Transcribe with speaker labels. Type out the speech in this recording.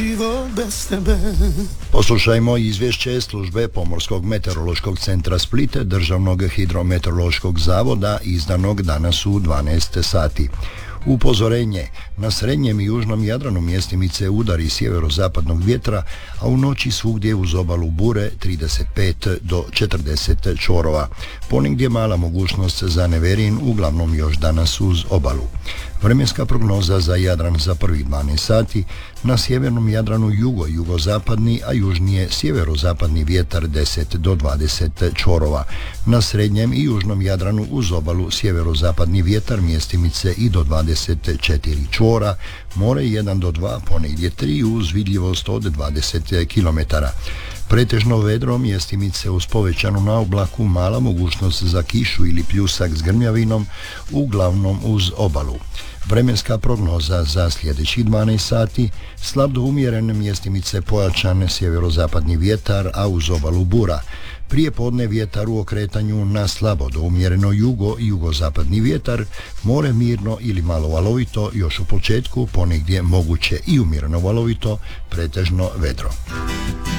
Speaker 1: Poslušajmo izvješće službe Pomorskog meteorološkog centra Split, Državnog hidrometeorološkog zavoda, izdanog danas u 12 sati. Upozorenje: na srednjem i južnom Jadranu mjestimice udari sjeverozapadnog vjetra, a u noći svugdje uz obalu bure 35 do 40 čvorova. Ponegdje mala mogućnost za neverin, uglavnom još danas uz obalu. Vremenska prognoza za Jadran za prvih 12 sati: na sjevernom Jadranu jugozapadni, a južnije sjeverozapadni vjetar 10 do 20 čvorova. Na srednjem i južnom Jadranu uz obalu sjeverozapadni vjetar mjestimice i do 24 čvora, more 1 do 2, ponegdje 3 uz vidljivost od 20 km. Pretežno vedro, mjestimice uz povećanu naoblaku, mala mogućnost za kišu ili pljusak s grmljavinom, uglavnom uz obalu. Vremenska prognoza za sljedećih 12 sati: slab do umjeren, mjestimice pojačan sjeverozapadni vjetar, a uz obalu bura. Prije podne vjetar u okretanju na slabo do umjereno jugozapadni vjetar, more mirno ili malo valovito, još u početku ponegdje moguće i umjereno valovito, pretežno vedro.